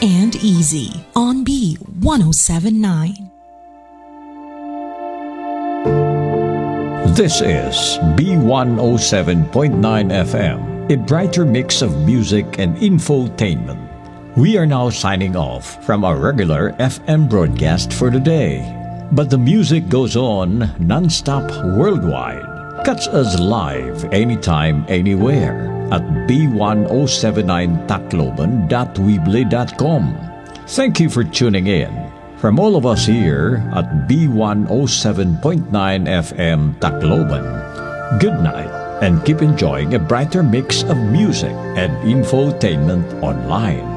and easy on B1079. This is B107.9 FM, a brighter mix of music and infotainment. We are now signing off from our regular FM broadcast for today. But the music goes on non-stop worldwide. Catch us live anytime, anywhere at b1079tacloban.weebly.com. Thank you for tuning in. From all of us here at B107.9 FM Tacloban, good night and keep enjoying a brighter mix of music and infotainment online.